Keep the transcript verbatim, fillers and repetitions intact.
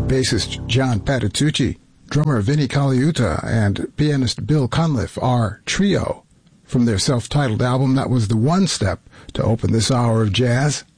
Bassist John Patitucci, drummer Vinnie Colaiuta, and pianist Bill Cunliffe are Trio from their self-titled album that was the one step to open this hour of jazz.